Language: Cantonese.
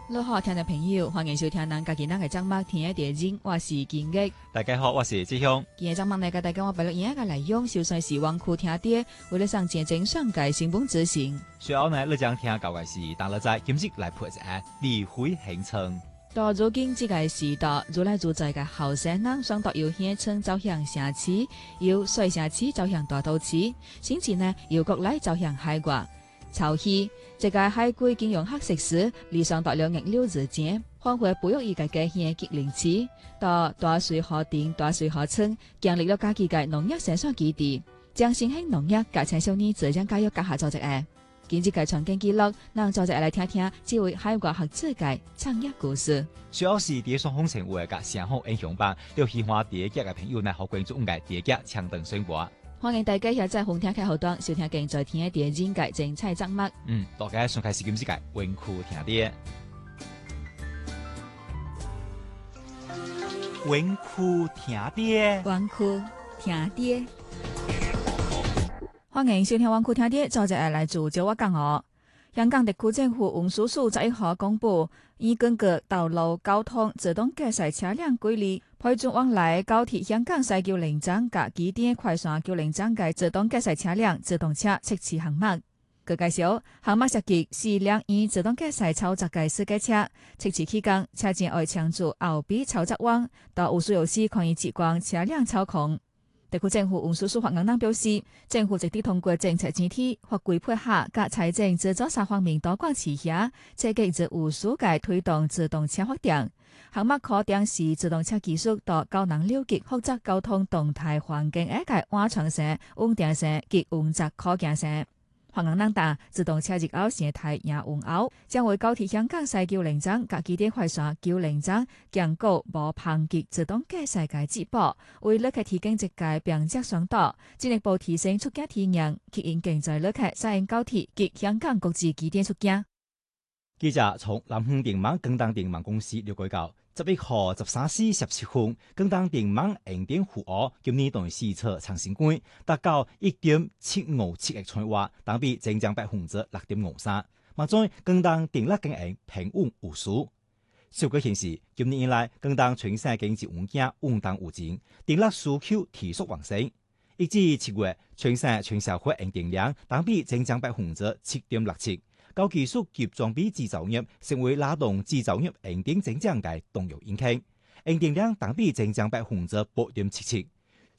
你好，聽眾朋友，歡迎收聽咱家己嘅節目天一地人，我是金玉。 大家好，我是志雄。 今日節目呢，大家我擺落影個內容，首先是王庫聽爹，為了上見證上屆新聞執行。 隨後呢，你將聽到嘅是當日在今日來配置嘅李輝行程。 到如今這個時代，如來如在嘅後生人，雙獨由縣城走向城市，由細城市走向大都市，甚至呢由國內走向海外。潮氣，這個海歸金融黑設施，理想到了6日前，返回保育一個嘅縣吉林市，到大水河町、大水河村，建立了家己嘅農業生產基地，將新興農業加青少年自然教育結合組織嘅。今日嘅創建記錄，讓組織來聽聽這位海外學者嘅創業故事。 隨後是第一雙風城會嘅上好英雄榜，有喜歡第一屆嘅朋友呢，好關注我哋第一屆搶登選拔。 歡迎大家喺在紅天開後端收聽更在天一地人嘅精彩節目。 大家順開始今日嘅文庫聽爹。文庫聽爹， 文庫聽爹。歡迎收聽文庫聽爹，組織來自就我講哦。香港特區政府運輸署11號公布，已根據道路交通自動駕駛車輛規例，批准往來高鐵香港西九龍站及機電快線九龍站嘅自動駕駛車輛自動車測試項目。據介紹，項目設計是兩以自動駕駛操作嘅私家車，測試期間車前會搶注後備操作網，到有需要時可以接管車輛操控。特區政府運輸署發言人表示，政府直接通過政策整體、法規配合及財政資助3方面多管齊下，積極自有數嘅推動自動車發展。項目可點是自動車技術到高能了解複雜交通動態環境嘅安全性、穩定性及運作可行性。發言人答，自動車日後生態也穩後，將為高鐵香港西九龍站及機電快線九龍站建構無旁及自動駕駛嘅接駁，為旅客提供一個便捷雙導，進一步提升出境體驗，吸引經濟旅客適應高鐵及香港國際機電出境。 記者從南豐電網更當電網公司了解到，11號13時17分，更當電網營電負荷今年同試測長新冠達到1.757億千瓦，等比增長6.53%。嘛在更當電力經營平穩無虞。數據顯示，今年以來更當全省經濟環境穩定有增，電力需求持續旺盛。一至7月，全省全社會用電量等比增長7.67%。高技術及裝備製造業成為拉動製造業用電增長嘅動力引擎，用電量等比增長8.77%。